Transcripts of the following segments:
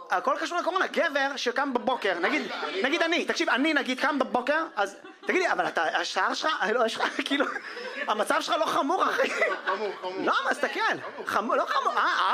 הכל קשור לקורונה. גבר שקם בבוקר, נגיד אני, תקשיב, אני נגיד קם בבוקר, אז תגיד לי, אבל אתה, השער שלך, לא, יש לך, כאילו, המצב שלך לא חמור, אחי. חמור. לא, מה, תסתכל. חמור, לא חמור,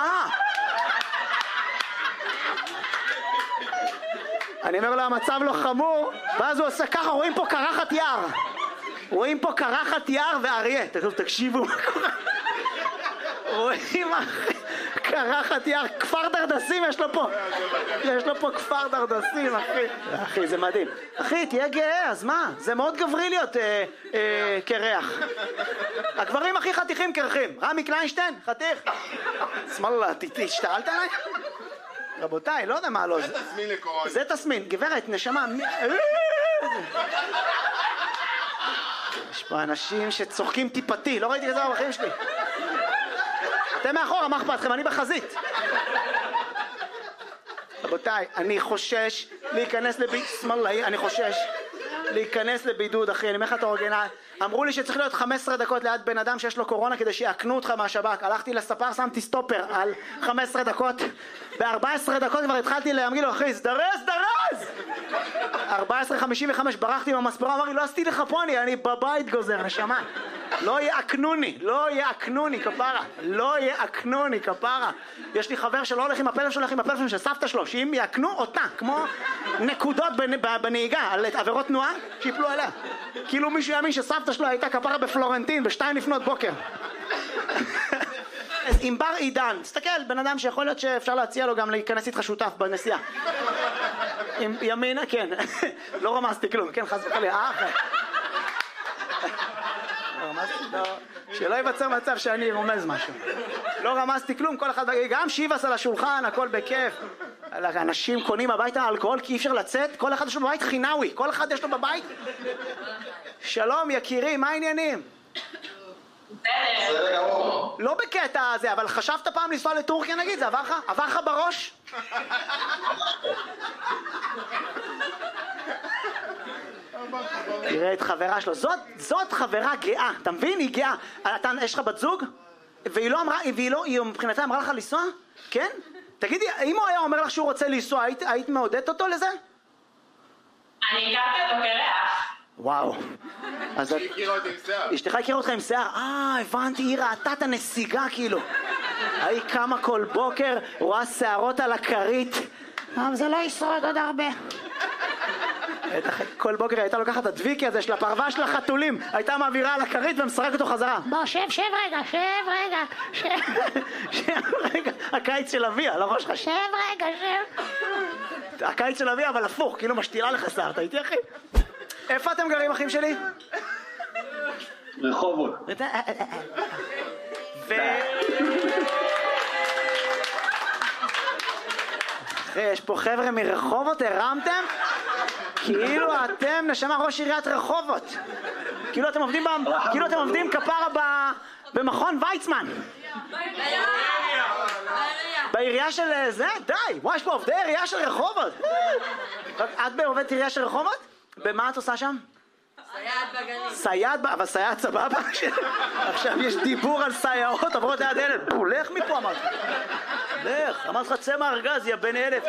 אני אומר לו, המצב לא חמור, ואז הוא עושה ככה, רואים פה קרחת יער. רואים פה קרחת יער ואריה. תקשיבו מה קורה. רואים קרחת יער, כפר דרדסים יש לו פה. יש לו פה כפר דרדסים, אחי. אחי, זה מדהים. אחי, תהיה גאה, אז מה? זה מאוד גברי להיות קרח. הגברים הכי חתיכים קרחים. רמי קליינשטיין, חתיך. שמאללה, השתעלת עליי? רבותיי, לא יודע מה לא. זה תסמין לקורונה. זה תסמין, גברת, נשמה. יש פה אנשים שצוחקים טיפתי, לא ראיתי כזה בחיים שלי. אתם מאחורה, מה אכפת לכם? אני בחזית. רבותיי, אני חושש להיכנס לבידוד, אחי, אני אומר לך את האורגינל. אמרו לי שצריך להיות 15 דקות ליד בן אדם שיש לו קורונה כדי שיעקנו אותך מהשב"כ. הלכתי לספר, שמתי סטופר על 15 דקות. ב-14 דקות כבר התחלתי להגיד לו, אחי, זדרז! 14:55 ברחתי מהמספרה, אמר לי, לא עשיתי לך פוני, אני בבית גוזר, נשמה. לא יעקנוני, כפרה. יש לי חבר שלא הולך עם הפלאפון שלו, הולך עם הפלאפון של סבתא שלו, שאם יעקנו אותה, כמו נקודות בנהיגה, על עבירות תנועה, שיפלו עליה. כאילו מישהו יאמין שסבתא שלו הייתה כפרה בפלורנטין, ב2 לפנות בוקר. עם בר עידן, תסתכל, בן אדם שיכול להיות שאפשר להציע לו גם להיכנס איתך שותף בנסיעה. עם ימינה, כן. לא רמזתי כלום, כן, חס וחלילה. שלא ייווצר מצב שאני רומז משהו. לא רמזתי כלום, כל אחד, גם שיבס על השולחן, הכל בכיף. אנשים קונים הביתה אלכוהול כי אי אפשר לצאת, כל אחד יש לו בבית חינאווי, כל אחד יש לו בבית. שלום יקירי, מה העניינים? לא בקטע הזה, אבל חשבת פעם לנסוע לטורקיה נגיד? זה עבר לך בראש? תראה את חברה שלו, זאת חברה גאה, אתה מבין? היא גאה. יש לך בת זוג? והיא מבחינתה אמרה לך לנסוע? כן? תגידי, אם הוא היה אומר לך שהוא רוצה לנסוע, היית מעודדת אותו לזה? אני הכרתי אותו קרח. וואו. היא הכירה אותי עם שיער. אשתך הכירה אותך עם שיער? הבנתי, היא ראתה את הנסיגה כאילו. היא קמה כל בוקר, רואה שערות על הכרית. זה לא ישרוד עוד הרבה. כל בוקר הייתה לוקחת את הדביקי הזה של הפרווה של החתולים, הייתה מעבירה על הכרית ומסרקת אותו חזרה. בוא, שב רגע. הקיץ של אביה, לא ראש לך. שב רגע. הקיץ של אביה, אבל הפוך, כאילו משתילה לך שיער, אתה איתי אחי? איפה אתם גרים אחים שלי? רחובות. יש פה חבר'ה מרחובות, הרמתם? כאילו אתם נשמה ראש עיריית רחובות. כאילו אתם עובדים כפרה במכון ויצמן. בעירייה של זה? די! וואי, יש פה עובדי עירייה של רחובות. את בעובדת עירייה של רחובות? במה את עושה שם? סייעת בגנים. אבל סייעת סבבה? עכשיו יש דיבור על סייעות, עברות ליד ילד. לך מפה אמרת. אמרת לך צא מהארגז, יא בן 1000.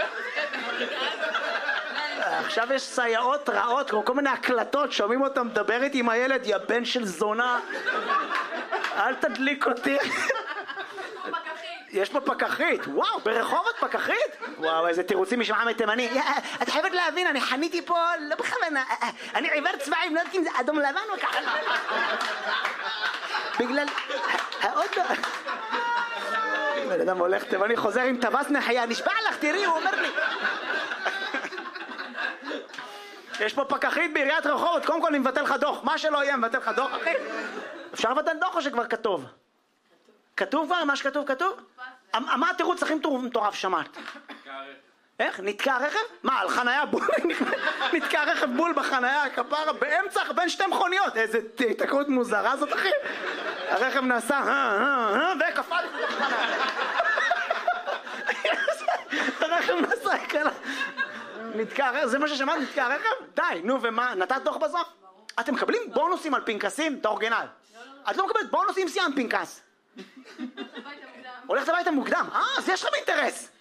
עכשיו יש סייעות רעות, כל מיני הקלטות, שומעים אותם מדבר איתי עם הילד, יא בן של זונה. אל תדליק אותי. יש פה פקחית, וואו, ברחובות פקחית? וואו, איזה תירוצים משמעה מתימני. את חייבת להבין, אני חניתי פה, לא בכוונה, אני עיוור צבעים, לא יודעת אם זה אדום לבן או ככה. בגלל... עוד לא... בן אדם הולך תימני, חוזר עם טווס נחיה, נשבע לך, תראי, הוא אומר לי. יש פה פקחית בעיריית רחובות, קודם כל אני מבטל לך דוח, מה שלא יהיה מבטל לך דוח, אחי. אפשר לבטל דוח או שכבר כתוב? כתוב כבר? מה שכתוב כתוב? מה התירוץ הכי מטורף שמעת? איך? נתקע רכב? מה, על חנייה בול? נתקע רכב בול בחנייה, כפרה, באמצע, בין שתי מכוניות. איזה תקרות מוזרה זאת, אחי. הרכב נסע, וקפל בחנייה. הרכב נסע, נתקע רכב, זה מה ששמעת? נתקע רכב? די, נו, ומה? נתת דוח בסוף? אתם מקבלים בונוסים על פנקסים? את האורגינל. את לא מקבלת בונוסים סיימת פנקס. הולכת הביתה מוקדם. אז יש לכם אינטרס.